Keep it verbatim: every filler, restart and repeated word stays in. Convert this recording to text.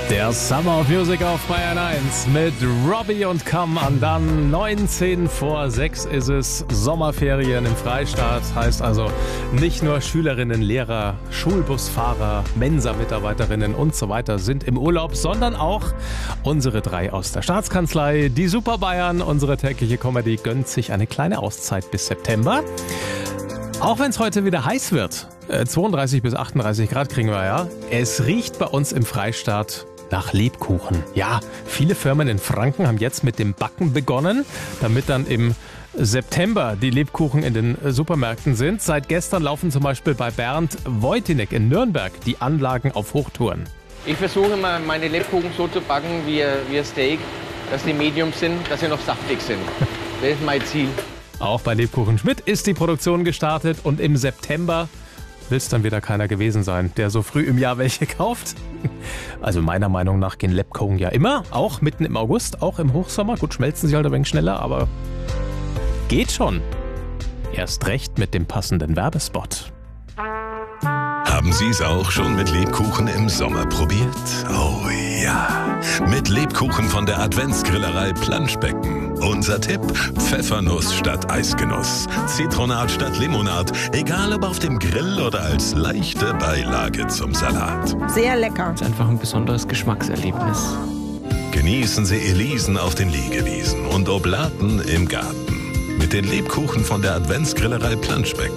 Der Summer of Music auf Bayern eins mit Robbie und Come Undone. neunzehn vor sechs ist es. Sommerferien im Freistaat. Heißt also nicht nur Schülerinnen, Lehrer, Schulbusfahrer, Mensa-Mitarbeiterinnen und so weiter sind im Urlaub, sondern auch unsere drei aus der Staatskanzlei. Die Super Bayern, unsere tägliche Comedy, gönnt sich eine kleine Auszeit bis September. Auch wenn es heute wieder heiß wird. zweiunddreißig bis achtunddreißig Grad kriegen wir ja. Es riecht bei uns im Freistaat nach Lebkuchen. Ja, viele Firmen in Franken haben jetzt mit dem Backen begonnen, damit dann im September die Lebkuchen in den Supermärkten sind. Seit gestern laufen zum Beispiel bei Bernd Wojtynek in Nürnberg die Anlagen auf Hochtouren. Ich versuche immer, meine Lebkuchen so zu backen wie, wie ein Steak, dass die medium sind, dass sie noch saftig sind. Das ist mein Ziel. Auch bei Lebkuchen Schmidt ist die Produktion gestartet und im September will es dann wieder keiner gewesen sein, der so früh im Jahr welche kauft. Also meiner Meinung nach gehen Lebkuchen ja immer, auch mitten im August, auch im Hochsommer. Gut, schmelzen sie halt ein wenig schneller, aber geht schon. Erst recht mit dem passenden Werbespot. Haben Sie es auch schon mit Lebkuchen im Sommer probiert? Oh ja, mit Lebkuchen von der Adventsgrillerei Planschbecken. Unser Tipp: Pfeffernuss statt Eisgenuss, Zitronat statt Limonat, egal ob auf dem Grill oder als leichte Beilage zum Salat. Sehr lecker. Das ist einfach ein besonderes Geschmackserlebnis. Genießen Sie Elisen auf den Liegewiesen und Oblaten im Garten. Mit den Lebkuchen von der Adventsgrillerei Planschbecken.